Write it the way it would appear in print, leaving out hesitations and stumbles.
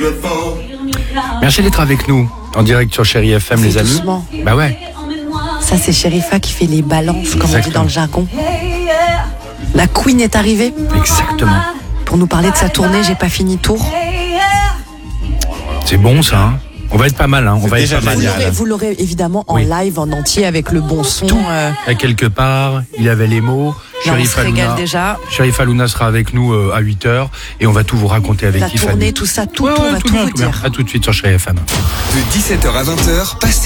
Merci d'être avec nous en direct sur Chérie FM, les amis. Doucement. Bah ouais. Ça, c'est Sherifa qui fait les balances, comme on dit Exactement. dans le jargon. La Queen est arrivée Exactement. pour nous parler de sa tournée J'ai pas fini tour. C'est bon ça. Hein. On va être pas mal. Hein. On va être déjà pas mal. génial. Vous l'aurez évidemment en Oui. live, en entier, avec le bon son. À quelque part, il avait les mots. Là, on Sheriff se régale Halouna. déjà. Sheriff Halouna sera avec nous à 8h et on va tout vous raconter avec La Tiffany. tournée, tout ça, tout, Ouais, on va tout bien, vous bien. dire. À tout de suite sur Chérie FM. De 17h à 20h, passez